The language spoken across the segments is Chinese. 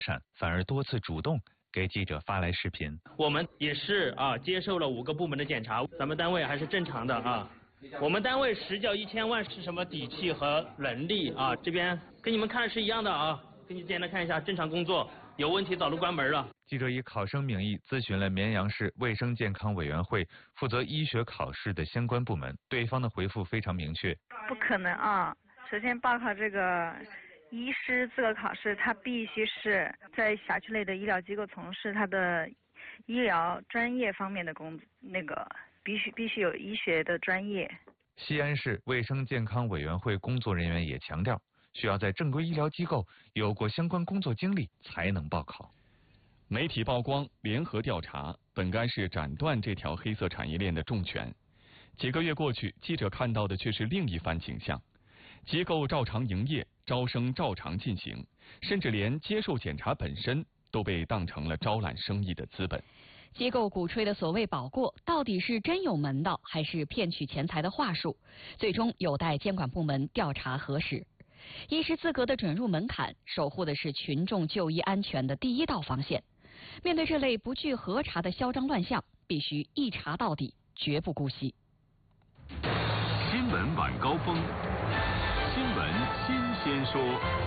反而多次主动给记者发来视频。 我们也是接受了5个部门的检查，咱们单位还是正常的啊。我们单位实缴1000万是什么底气和能力啊？这边跟你们看的是一样的啊，给你简单看一下，正常工作，有问题早都关门了。 记者以考生名义咨询了绵阳市卫生健康委员会负责医学考试的相关部门，对方的回复非常明确。 不可能啊！首先报考这个医师资格考试，他必须是在辖区内的医疗机构从事他的医疗专业方面的必须有医学的专业。 西安市卫生健康委员会工作人员也强调，需要在正规医疗机构有过相关工作经历才能报考。 媒体曝光联合调查，本该是斩断这条黑色产业链的重拳。几个月过去，记者看到的却是另一番景象：机构照常营业，招生照常进行，甚至连接受检查本身都被当成了招揽生意的资本。 机构鼓吹的所谓保过，到底是真有门道，还是骗取钱财的话术？最终有待监管部门调查核实。医师资格的准入门槛，守护的是群众就医安全的第一道防线。面对这类不具核查的嚣张乱象，必须一查到底，绝不姑息。 新闻晚高峰，新闻新鲜说。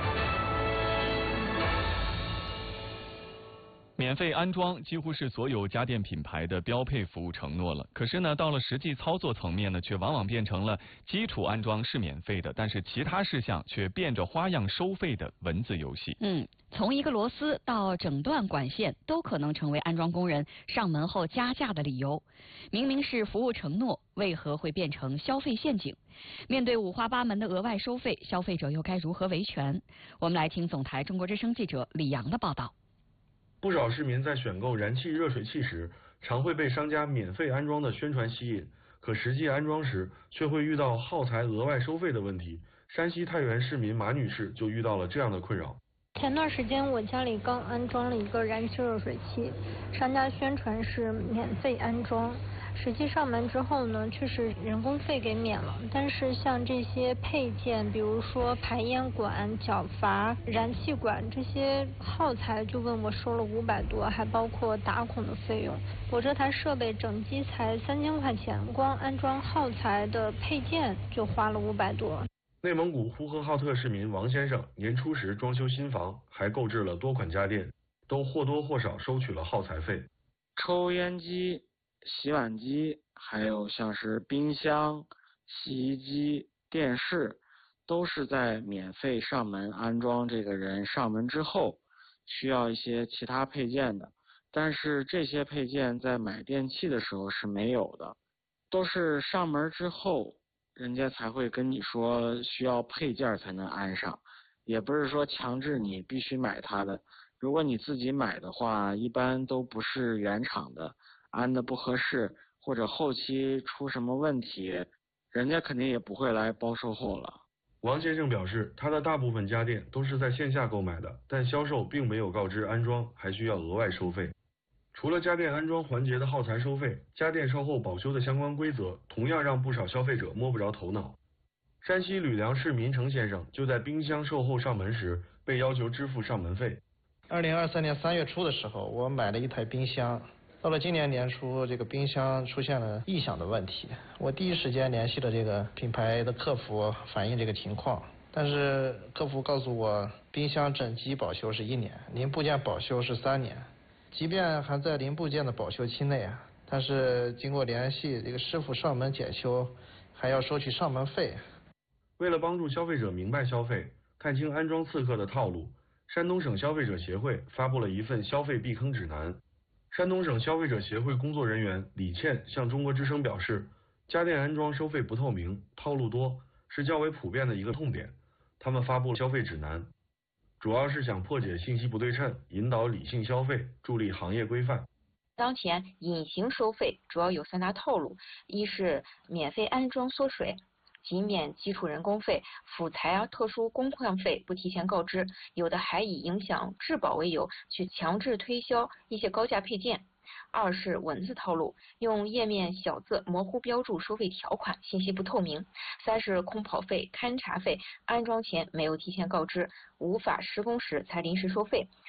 免费安装几乎是所有家电品牌的标配服务承诺了，可是呢，到了实际操作层面呢，却往往变成了基础安装是免费的，但是其他事项却变着花样收费的文字游戏。 从一个螺丝到整段管线，都可能成为安装工人上门后加价的理由。明明是服务承诺，为何会变成消费陷阱？面对五花八门的额外收费，消费者又该如何维权？我们来听总台中国之声记者李阳的报道。 不少市民在选购燃气热水器时，常会被商家免费安装的宣传吸引，可实际安装时却会遇到耗材额外收费的问题。山西太原市民马女士就遇到了这样的困扰。 前段时间我家里刚安装了一个燃气热水器，商家宣传是免费安装，实际上门之后呢，却是人工费给免了。但是像这些配件，比如说排烟管、角阀、燃气管这些耗材，就问我收了500多，还包括打孔的费用。我这台设备整机才3000块钱，光安装耗材的配件就花了500多。 内蒙古呼和浩特市民王先生年初时装修新房，还购置了多款家电，都或多或少收取了耗材费。 抽烟机、洗碗机，还有像是冰箱、洗衣机、电视，都是在免费上门安装这个人上门之后，需要一些其他配件的。但是这些配件在买电器的时候是没有的，都是上门之后人家才会跟你说需要配件才能安上，也不是说强制你必须买它的。如果你自己买的话，一般都不是原厂的，安的不合适，或者后期出什么问题，人家肯定也不会来包售后了。 王先生表示，他的大部分家电都是在线下购买的，但销售并没有告知安装还需要额外收费。除了家电安装环节的耗材收费，家电售后保修的相关规则同样让不少消费者摸不着头脑。山西吕梁市民程先生就在冰箱售后上门时被要求支付上门费。 2023年3月初的时候，我买了一台冰箱，到了今年年初，这个冰箱出现了异响的问题，我第一时间联系了这个品牌的客服反映这个情况，但是客服告诉我，冰箱整机保修是1年，零部件保修是3年。即便还在零部件的保修期内，但是经过联系，这个师傅上门检修还要收取上门费。 为了帮助消费者明白消费，看清安装刺客的套路，山东省消费者协会发布了一份消费避坑指南。山东省消费者协会工作人员李倩向中国之声表示，家电安装收费不透明、套路多是较为普遍的一个痛点。他们发布了消费指南，主要是想破解信息不对称，引导理性消费，助力行业规范。 当前隐形收费主要有3大套路，一是免费安装缩水，即免基础人工费、辅材特殊工况费不提前告知，有的还以影响质保为由去强制推销一些高价配件。二是文字套路，用页面小字模糊标注收费条款，信息不透明。三是空跑费、勘察费，安装前没有提前告知，无法施工时才临时收费。